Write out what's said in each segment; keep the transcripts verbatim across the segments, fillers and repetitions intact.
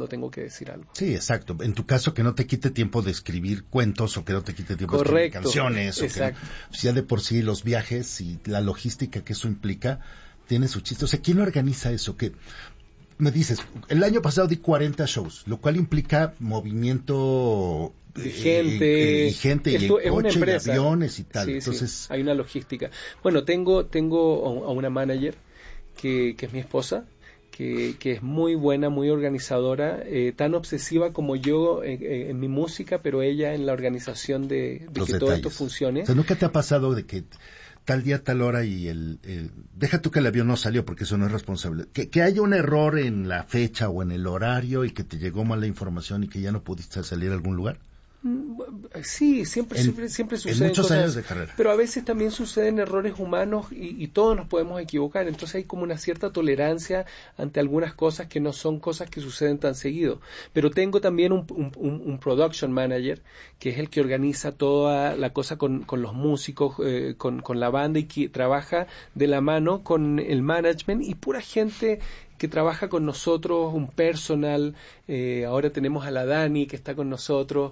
cuando tengo que decir algo. Sí, exacto. En tu caso, que no te quite tiempo de escribir cuentos o que no te quite tiempo Correcto, de escribir canciones. Exacto. O que, ya de por sí los viajes y la logística que eso implica tiene su chiste. O sea, ¿quién organiza eso? Que me dices, el año pasado di cuarenta shows, lo cual implica movimiento de gente, eh, y gente Esto y es una coche empresa. y aviones y tal. Sí, Entonces, sí, hay una logística. Bueno, tengo tengo a una manager que, que es mi esposa, que, que es muy buena, muy organizadora, eh, tan obsesiva como yo en, en mi música, pero ella en la organización de, de que detalles. todo esto funcione. O sea, ¿nunca te ha pasado de que tal día, tal hora y el, el... Deja tú que el avión no salió porque eso no es responsable. Que, que haya un error en la fecha o en el horario y que te llegó mal la información y que ya no pudiste salir a algún lugar? Sí, siempre, en, siempre, siempre suceden en muchos cosas, años de carrera. Pero a veces también suceden errores humanos y, y todos nos podemos equivocar. Entonces hay como una cierta tolerancia ante algunas cosas que no son cosas que suceden tan seguido. Pero tengo también un, un, un production manager que es el que organiza toda la cosa con, con los músicos, eh, con, con la banda y que trabaja de la mano con el management y pura gente que trabaja con nosotros, un personal, eh, ahora tenemos a la Dani que está con nosotros,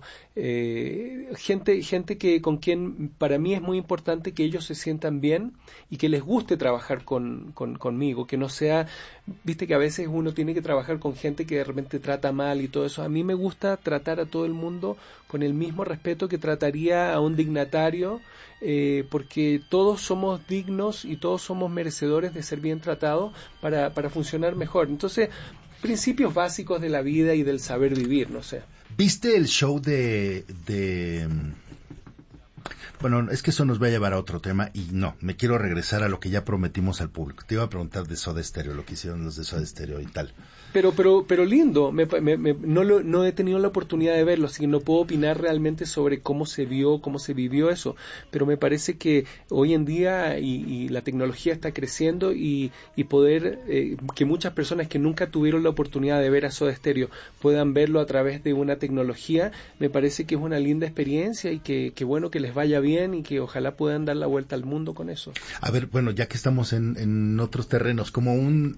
eh, gente, gente que con quien para mí es muy importante que ellos se sientan bien y que les guste trabajar con, con, conmigo, que no sea, viste que a veces uno tiene que trabajar con gente que de repente trata mal y todo eso. A mí me gusta tratar a todo el mundo con el mismo respeto que trataría a un dignatario, eh, porque todos somos dignos y todos somos merecedores de ser bien tratados para, para funcionar mejor. Entonces, principios básicos de la vida y del saber vivir, no sé. ¿Viste el show de... de... Bueno, es que eso nos va a llevar a otro tema y no, me quiero regresar a lo que ya prometimos al público. Te iba a preguntar de Soda Stereo, lo que hicieron los de Soda Stereo y tal. Pero, pero, pero lindo, me, me, me, no, lo, no he tenido la oportunidad de verlo, así que no puedo opinar realmente sobre cómo se vio, cómo se vivió eso, pero me parece que hoy en día y, y la tecnología está creciendo y, y poder, eh, que muchas personas que nunca tuvieron la oportunidad de ver a Soda Stereo puedan verlo a través de una tecnología, me parece que es una linda experiencia y que, que bueno que les vaya bien y que ojalá puedan dar la vuelta al mundo con eso. A ver, bueno, ya que estamos en, en otros terrenos, como un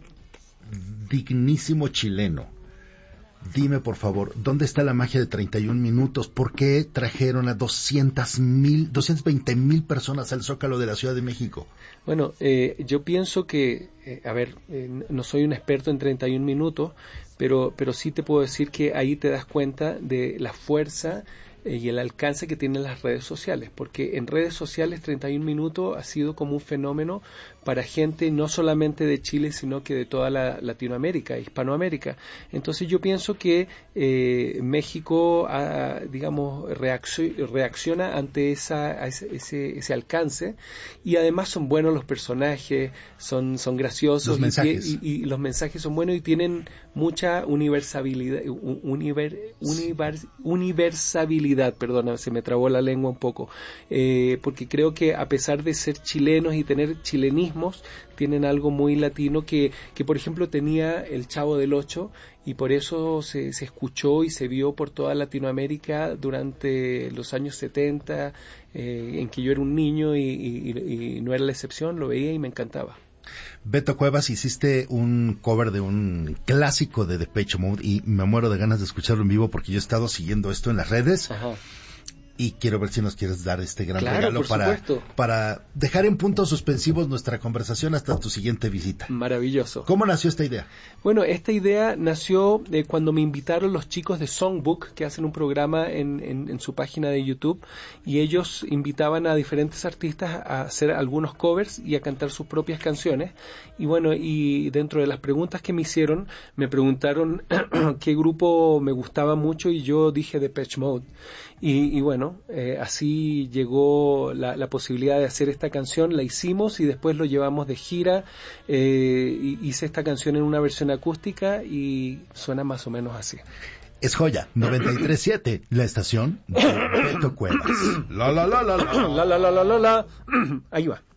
dignísimo chileno, dime por favor, ¿dónde está la magia de treinta y un minutos? ¿Por qué trajeron a doscientas mil, doscientas veinte mil personas al Zócalo de la Ciudad de México? Bueno, eh, yo pienso que, eh, a ver, eh, no soy un experto en treinta y un minutos, pero, pero sí te puedo decir que ahí te das cuenta de la fuerza y el alcance que tienen las redes sociales, porque en redes sociales treinta y un minutos ha sido como un fenómeno para gente no solamente de Chile, sino que de toda la Latinoamérica, Hispanoamérica. Entonces yo pienso que eh, México, ah, digamos, reacciona, reacciona ante esa, ese, ese, ese alcance y además son buenos los personajes, son, son graciosos los mensajes. Y, y, y los mensajes son buenos y tienen mucha universalidad, univer, univer, universabilidad, perdona, se me trabó la lengua un poco, eh, porque creo que a pesar de ser chilenos y tener chilenismos, tienen algo muy latino que, que por ejemplo tenía el Chavo del Ocho y por eso se, se escuchó y se vio por toda Latinoamérica durante los años setenta, eh, en que yo era un niño y, y, y no era la excepción, lo veía y me encantaba. Beto Cuevas, hiciste un cover de un clásico de Depeche Mode y me muero de ganas de escucharlo en vivo porque yo he estado siguiendo esto en las redes. Ajá. Y quiero ver si nos quieres dar este gran claro, regalo para, supuesto. para dejar en puntos suspensivos nuestra conversación hasta tu siguiente visita. Maravilloso. ¿Cómo nació esta idea? Bueno, esta idea nació de cuando me invitaron los chicos de Songbook, que hacen un programa en, en, en su página de YouTube, y ellos invitaban a diferentes artistas a hacer algunos covers y a cantar sus propias canciones. Y bueno, y dentro de las preguntas que me hicieron, me preguntaron qué grupo me gustaba mucho y yo dije Depeche Mode. Y, y bueno, eh, así llegó la, la posibilidad de hacer esta canción, la hicimos y después lo llevamos de gira, eh, hice esta canción en una versión acústica y suena más o menos así. Es Joya, noventa y tres punto siete, la estación de Beto Cuevas. La la la la la la la la la la la. Ahí va.